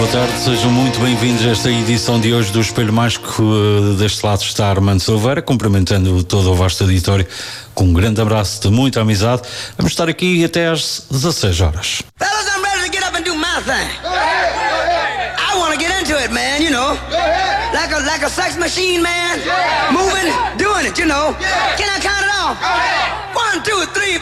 Boa tarde, sejam muito bem-vindos a esta edição de hoje do Espelho Mágico. Deste lado está Armando Silveira, cumprimentando todo o vasto auditório com um grande abraço de muita amizade. Vamos estar aqui até às 16 horas. Fellas, I'm ready to get up and do my thing. I want to get into it, man, you know. Like a sex machine, man. Moving, doing it, you know. Can I count it off? 1, 2, 3,